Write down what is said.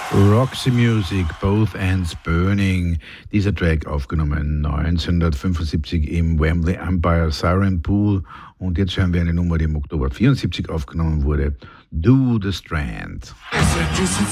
Roxy Music, Both Ends Burning. Dieser Track aufgenommen 1975 im Wembley Empire Siren Pool. Und jetzt hören wir eine Nummer, die im Oktober 74 aufgenommen wurde. Do the Strand.